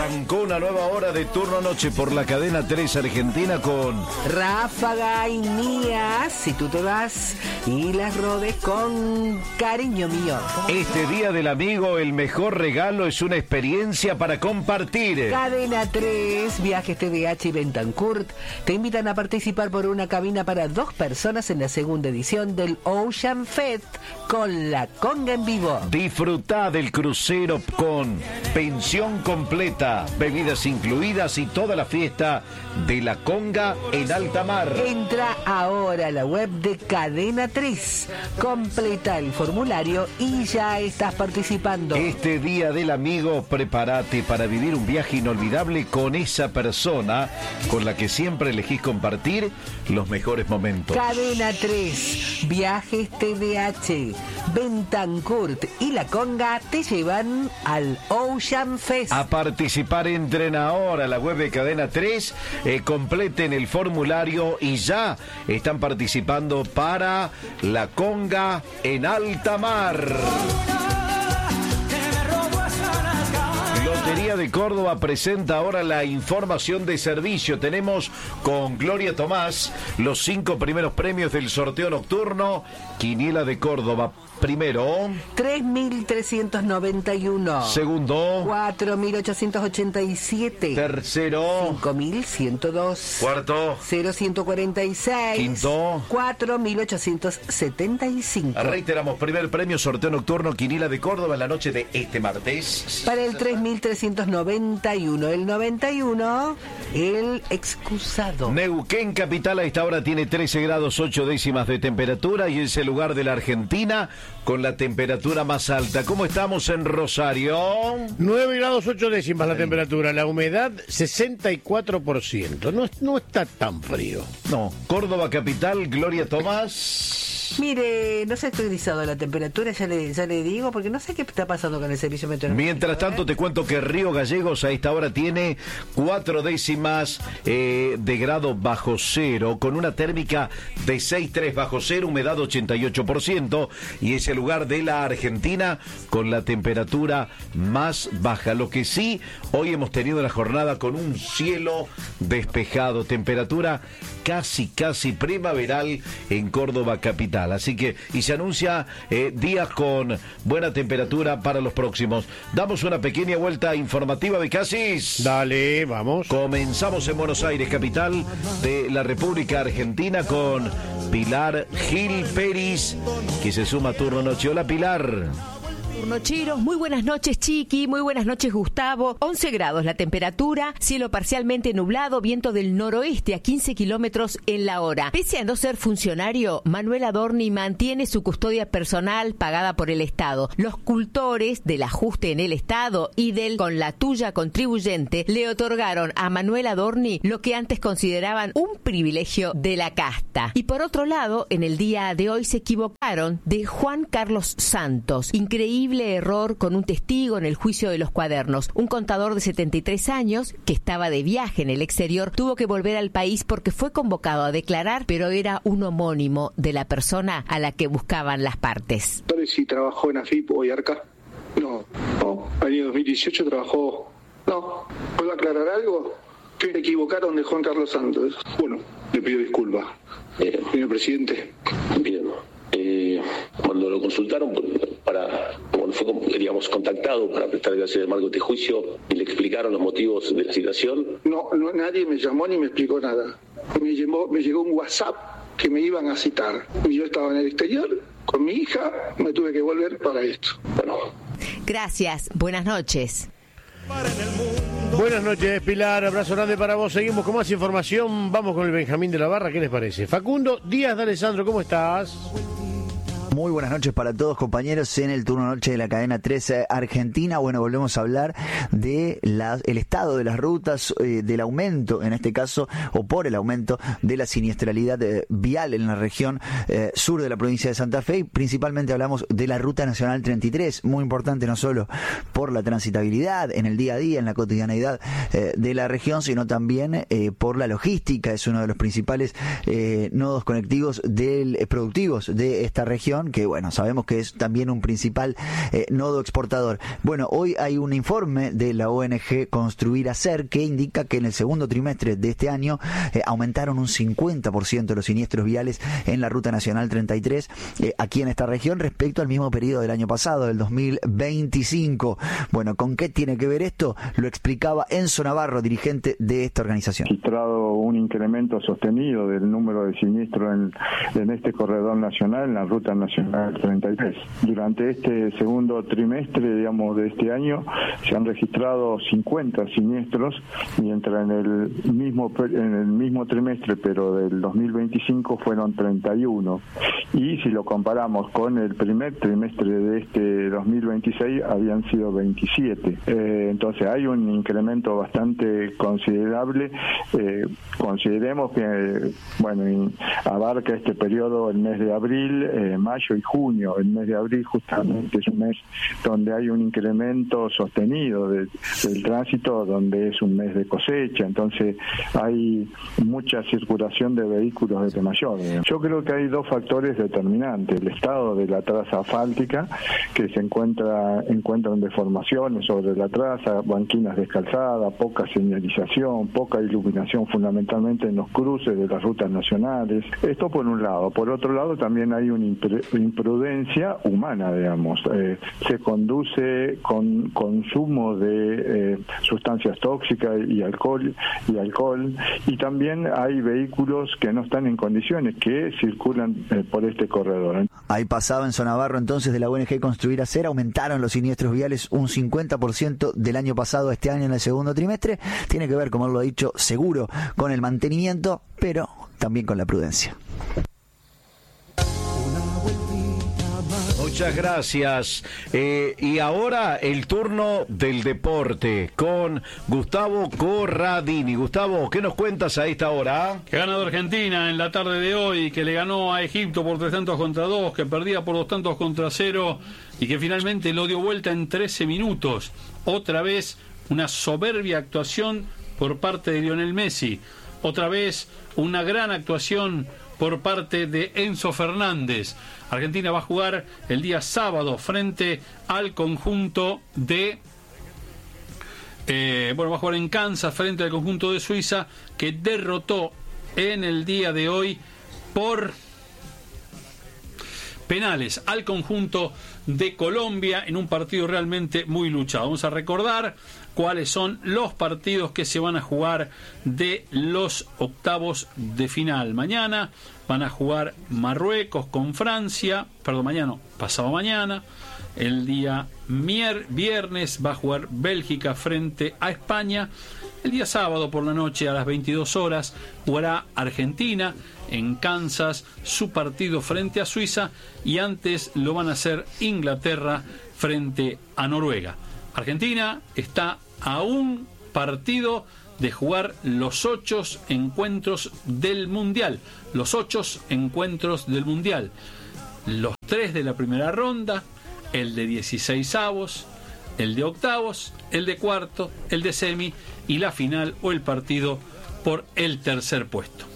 Arrancó una nueva hora de turno noche por la cadena 3 Argentina con Ráfaga y Mía, si tú te vas, y las Rodes con Cariño Mío. Este Día del Amigo, el mejor regalo es una experiencia para compartir. Cadena 3, Viajes TVH y Bentancurt te invitan a participar por una cabina para 2 personas en la segunda edición del Ocean Fest con la conga en vivo. Disfrutá del crucero con pensión completa, bebidas incluidas y toda la fiesta de la conga en alta mar. Entra ahora a la web de Cadena 3, completa el formulario y ya estás participando. Este Día del Amigo, prepárate para vivir un viaje inolvidable con esa persona con la que siempre elegís compartir los mejores momentos. Cadena 3, Viajes TVH, Bentancurt y la conga te llevan al Ocean Fest. A participar, entren ahora a la web de Cadena 3, completen el formulario y ya están participando para la conga en alta mar. Lotería de Córdoba presenta ahora la información de servicio. Tenemos con Gloria Tomás los 5 primeros premios del sorteo nocturno. Quiniela de Córdoba. Primero, 3.391. Segundo, 4.887. Tercero, 5.102. Cuarto, 0.146. Quinto, 4.875. Reiteramos, primer premio, sorteo nocturno, Quiniela de Córdoba en la noche de este martes. Para el 3.391, el 91, el excusado. Neuquén capital a esta hora tiene 13 grados 8 décimas de temperatura y es el lugar de la Argentina con la temperatura más alta. ¿Cómo estamos en Rosario? 9 grados 8 décimas la temperatura, la humedad 64%. No está tan frío. No. Córdoba capital, Gloria Tomás. Mire, no se ha actualizado la temperatura, ya le digo, porque no sé qué está pasando con el servicio meteorológico. Mientras tanto, te cuento que Río Gallegos a esta hora tiene 4 décimas de grado bajo cero, con una térmica de 6,3 bajo cero, humedad 88%, y es el lugar de la Argentina con la temperatura más baja. Lo que sí, hoy hemos tenido la jornada con un cielo despejado, temperatura casi primaveral en Córdoba capital. Así que, y se anuncia días con buena temperatura para los próximos. Damos una pequeña vuelta informativa de Casis. Dale, vamos. Comenzamos en Buenos Aires, capital de la República Argentina, con Pilar Gil Peris, que se suma a turno noche. Hola, Pilar. Turnocheros, muy buenas noches, Chiqui, muy buenas noches, Gustavo. 11 grados la temperatura, cielo parcialmente nublado, viento del noroeste a 15 kilómetros en la hora. Pese a no ser funcionario, Manuel Adorni mantiene su custodia personal pagada por el Estado. Los cultores del ajuste en el Estado y del con la tuya contribuyente le otorgaron a Manuel Adorni lo que antes consideraban un privilegio de la casta. Y por otro lado, en el día de hoy se equivocaron de Juan Carlos Santos. Increíble error con un testigo en el juicio de los cuadernos. Un contador de 73 años que estaba de viaje en el exterior tuvo que volver al país porque fue convocado a declarar, pero era un homónimo de la persona a la que buscaban las partes. Si trabajó en AFIP o IARCA. No. Año 2018 trabajó. No. ¿Puedo aclarar algo? Que se equivocaron de Juan Carlos Santos. Bueno, le pido disculpas. Señor presidente. Bien. Cuando lo consultaron cuando fue, digamos, contactado para prestar el marco de este juicio y le explicaron los motivos de la citación. No, nadie me llamó ni me explicó nada. Me llegó un WhatsApp que me iban a citar. Y yo estaba en el exterior con mi hija, me tuve que volver para esto. Bueno. Gracias, buenas noches. Buenas noches, Pilar, abrazo grande para vos. Seguimos con más información, vamos con el Benjamín de la Barra, ¿qué les parece? Facundo Díaz de Alessandro, ¿cómo estás? Muy buenas noches para todos, compañeros, en el turno noche de la cadena 13 Argentina. Bueno, volvemos a hablar de el estado de las rutas, del aumento, en este caso, o por el aumento de la siniestralidad vial en la región sur de la provincia de Santa Fe, y principalmente hablamos de la Ruta Nacional 33, muy importante no solo por la transitabilidad en el día a día, en la cotidianeidad de la región, sino también por la logística. Es uno de los principales nodos conectivos productivos de esta región, que bueno, sabemos que es también un principal nodo exportador. Bueno, hoy hay un informe de la ONG Construir Hacer que indica que en el segundo trimestre de este año aumentaron un 50% los siniestros viales en la Ruta Nacional 33 aquí en esta región respecto al mismo periodo del año pasado, del 2025. Bueno, ¿con qué tiene que ver esto? Lo explicaba Enzo Navarro, dirigente de esta organización. Registrado un incremento sostenido del número de siniestros en este corredor nacional, en la Ruta Nacional 33. Durante este segundo trimestre, digamos, de este año, se han registrado 50 siniestros, mientras en el mismo trimestre, pero del 2025, fueron 31. Y si lo comparamos con el primer trimestre de este 2026, habían sido 27. Entonces hay un incremento bastante considerable. Consideremos que, bueno, abarca este periodo el mes de abril, mayo y junio. El mes de abril justamente es un mes donde hay un incremento sostenido del tránsito, donde es un mes de cosecha, entonces hay mucha circulación de vehículos de mayor. Yo creo que hay dos factores determinantes: el estado de la traza asfáltica, que se encuentran deformaciones sobre la traza, banquinas descalzadas, poca señalización, poca iluminación, fundamentalmente en los cruces de las rutas nacionales. Esto por un lado. Por otro lado, también hay una imprudencia humana, digamos. Se conduce con consumo de sustancias tóxicas y alcohol, y también hay vehículos que no están en condiciones, que circulan por este corredor. Ahí pasaba Enzo Navarro, entonces, de la ONG Construir Hacer. Aumentaron los siniestros viales un 50% del año pasado a este año en el segundo trimestre. Tiene que ver, como él lo ha dicho, seguro con el mantenimiento, pero también con la prudencia. Muchas gracias. Y ahora el turno del deporte con Gustavo Corradini. Gustavo, ¿qué nos cuentas a esta hora? Que ha ganado Argentina en la tarde de hoy, que le ganó a Egipto por 3-2, que perdía por 2-0 y que finalmente lo dio vuelta en 13 minutos. Otra vez una soberbia actuación por parte de Lionel Messi. Otra vez una gran actuación por parte de Enzo Fernández. Argentina va a jugar el día sábado frente al conjunto de... va a jugar en Kansas frente al conjunto de Suiza, que derrotó en el día de hoy por penales al conjunto de Colombia en un partido realmente muy luchado. Vamos a recordar cuáles son los partidos que se van a jugar de los octavos de final. Mañana van a jugar Marruecos con Francia, pasado mañana. El día viernes va a jugar Bélgica frente a España. El día sábado por la noche a las 22 horas jugará Argentina en Kansas su partido frente a Suiza, y antes lo van a hacer Inglaterra frente a Noruega. Argentina está a un partido de jugar los 8 encuentros del Mundial. Los 3 de la primera ronda, el de 16avos, el de octavos, el de cuarto, el de semi y la final o el partido por el tercer puesto.